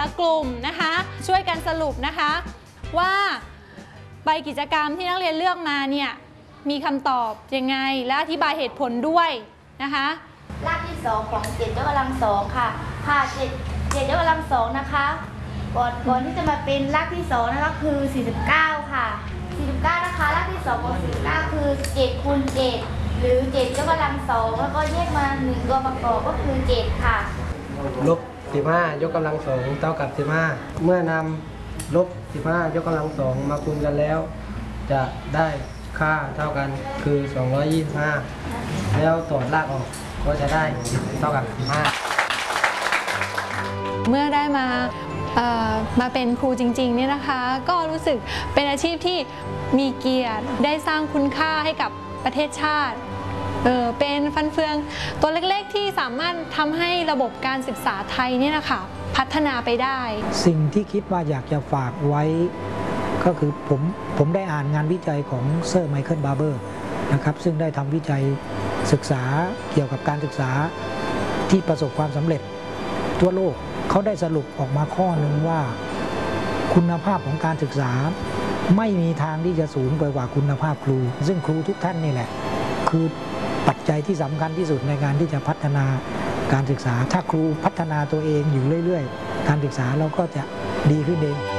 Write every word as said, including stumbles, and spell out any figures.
กลุ่มนะคะช่วยกันสรุปนะคะว่าใบกิจกรรมที่นักเรียนเลือกมาเนี่ยมีคำตอบยังไงและอธิบายเหตุผลด้วยนะคะรากที่สองของเจ็ดยกกำลังสองค่ะค่ะเจ็ดเจ็ดยกกำลังสองนะคะก่อนก่อนที่จะมาเป็นรากที่สองนะคะคือสี่สิบเก้าค่ะสี่สิบเก้านะคะรากที่สองของสี่สิบเก้าคือเจ็ดคูณเจ็ดหรือเจ็ดยกกำลังสองแล้วก็แยกมาหนึ่งตัวประกอบก็คือเจ็ดค่ะลบสิบห้ายกกำลังสองเท่ากับสิบห้าเมื่อนำลบสิบห้ายกกำลังสองมาคูณกันแล้วจะได้ค่าเท่ากันคือสองร้อยยี่สิบห้าแล้วถอดรากออกก็จะได้เท่ากับสิบห้าเมื่อได้มามาเป็นครูจริงๆเนี่ยนะคะก็รู้สึกเป็นอาชีพที่มีเกียรติได้สร้างคุณค่าให้กับประเทศชาติเออเป็นฟันเฟืองตัวเล็กๆที่สามารถทำให้ระบบการศึกษาไทยเนี่ยนะคะพัฒนาไปได้สิ่งที่คิดว่าอยากจะฝากไว้ก็คือผมผมได้อ่านงานวิจัยของเซอร์ไมเคิลบาร์เบอร์นะครับซึ่งได้ทำวิจัยศึกษาเกี่ยวกับการศึกษาที่ประสบความสำเร็จทั่วโลกเขาได้สรุปออกมาข้อหนึ่งว่าคุณภาพของการศึกษาไม่มีทางที่จะสูงไปกว่าคุณภาพครูซึ่งครูทุกท่านนี่แหละคือปัจจัยที่สำคัญที่สุดในการที่จะพัฒนาการศึกษาถ้าครูพัฒนาตัวเองอยู่เรื่อยๆการศึกษาเราก็จะดีขึ้นเอง